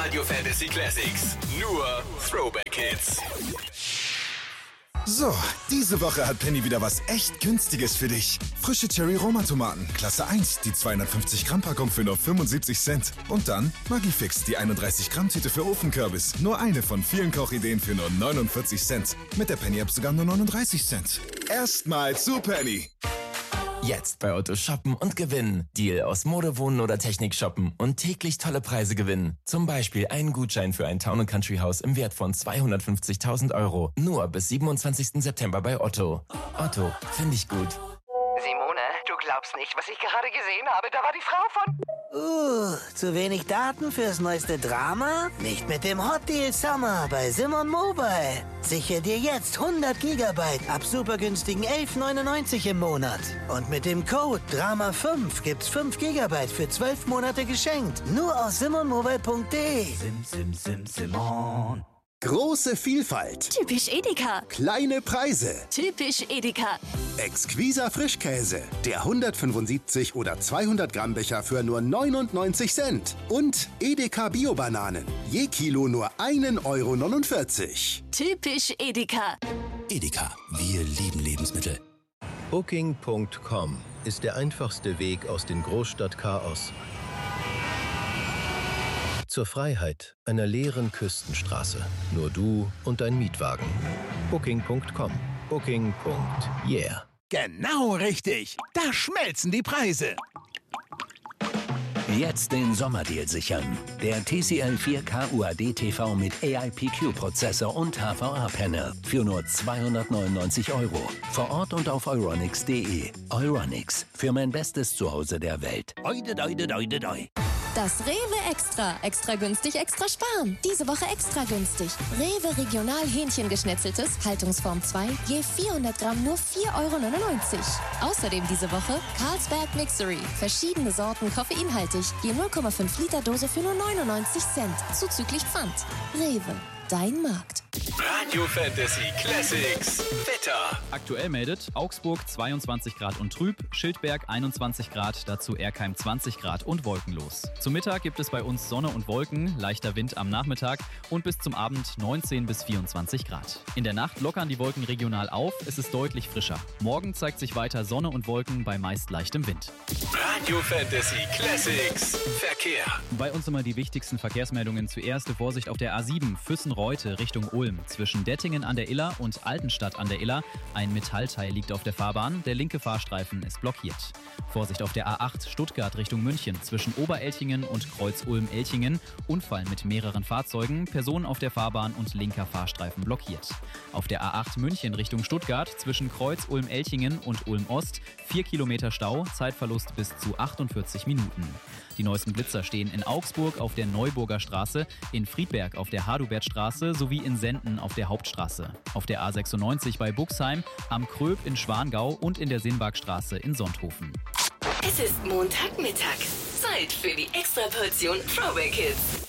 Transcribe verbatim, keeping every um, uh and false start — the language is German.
Radio Fantasy Classics. Nur Throwback Hits. So, diese Woche hat Penny wieder was echt Günstiges für dich. Frische Cherry-Roma-Tomaten, Klasse eins, die zweihundertfünfzig Gramm Packung für nur fünfundsiebzig Cent. Und dann Magifix, die einunddreißig Gramm Tüte für Ofenkürbis. Nur eine von vielen Kochideen für nur neunundvierzig Cent. Mit der Penny-App sogar nur neununddreißig Cent. Erstmal zu Penny. Jetzt bei Otto shoppen und gewinnen. Deal aus Mode, Wohnen oder Technik shoppen und täglich tolle Preise gewinnen. Zum Beispiel einen Gutschein für ein Town- und Country-Haus im Wert von zweihundertfünfzigtausend Euro. Nur bis siebenundzwanzigsten September bei Otto. Otto, finde ich gut. Simone, du glaubst nicht, was ich gerade gesehen habe. Da war die Frau von... Uh, zu wenig Daten fürs neueste Drama? Nicht mit dem Hot Deal Summer bei Simon Mobile. Sichere dir jetzt hundert Gigabyte ab super günstigen elf neunundneunzig im Monat. Und mit dem Code Drama fünf gibt's fünf Gigabyte für zwölf Monate geschenkt. Nur aus simonmobile punkt de. Sim, sim, sim, Simon. Große Vielfalt. Typisch Edeka. Kleine Preise. Typisch Edeka. Exquiser Frischkäse. Der hundertfünfundsiebzig oder zweihundert Gramm Becher für nur neunundneunzig Cent. Und Edeka Bio-Bananen. Je Kilo nur ein Euro neunundvierzig. Typisch Edeka. Edeka. Wir lieben Lebensmittel. Booking Punkt com ist der einfachste Weg aus dem Großstadtchaos zur Freiheit einer leeren Küstenstraße. Nur du und dein Mietwagen. Booking Punkt com. Booking. Yeah. Genau richtig. Da schmelzen die Preise. Jetzt den Sommerdeal sichern. Der T C L vier K U H D T V mit A I P Q-Prozessor und H V A-Panel für nur zweihundertneunundneunzig Euro. Vor Ort und auf euronics punkt de. Euronics. Für mein bestes Zuhause der Welt. Oide, oide, oide, oide. Das Rewe Extra. Extra günstig, extra sparen. Diese Woche extra günstig. Rewe Regional Hähnchengeschnetzeltes, Haltungsform zwei, je vierhundert Gramm nur vier Euro neunundneunzig. Außerdem diese Woche Carlsberg Mixery. Verschiedene Sorten koffeinhaltig, je null Komma fünf Liter Dose für nur neunundneunzig Cent. Zuzüglich Pfand. Rewe. Dein Markt. Radio Fantasy Classics. Wetter. Aktuell meldet Augsburg zweiundzwanzig Grad und trüb, Schildberg einundzwanzig Grad, dazu Erkheim zwanzig Grad und wolkenlos. Zum Mittag gibt es bei uns Sonne und Wolken, leichter Wind am Nachmittag und bis zum Abend neunzehn bis vierundzwanzig Grad. In der Nacht lockern die Wolken regional auf, es ist deutlich frischer. Morgen zeigt sich weiter Sonne und Wolken bei meist leichtem Wind. Radio Fantasy Classics. Verkehr. Bei uns immer die wichtigsten Verkehrsmeldungen. Zuerst Vorsicht auf der A sieben Füssen-Reute Richtung Ulm. Zwischen Dettingen an der Iller und Altenstadt an der Iller. Ein Metallteil liegt auf der Fahrbahn. Der linke Fahrstreifen ist blockiert. Vorsicht auf der A acht Stuttgart Richtung München. Zwischen Obereltingen und Kreuz Ulm-Elchingen. Unfall mit mehreren Fahrzeugen. Personen auf der Fahrbahn und linker Fahrstreifen blockiert. Auf der A acht München Richtung Stuttgart. Zwischen Kreuz Ulm-Elchingen und Ulm-Ost. vier Kilometer Stau. Zeitverlust bis zu achtundvierzig Minuten. Die neuesten Blitzer stehen in Augsburg auf der Neuburger Straße, in Friedberg auf der Hadubertstraße sowie in Senden auf der Hauptstraße. Auf der A sechsundneunzig bei Buxheim, am Kröb in Schwangau und in der Sinnbergstraße in Sonthofen. Es ist Montagmittag. Zeit für die Extraportion Throwback Hits.